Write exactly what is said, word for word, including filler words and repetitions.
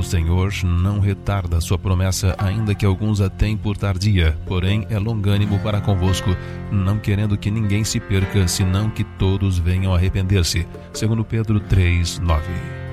Senhor não retarda a sua promessa, ainda que alguns a tenham por tardia, porém é longânimo para convosco, não querendo que ninguém se perca, senão que todos venham a arrepender-se. Segundo Pedro três, nove.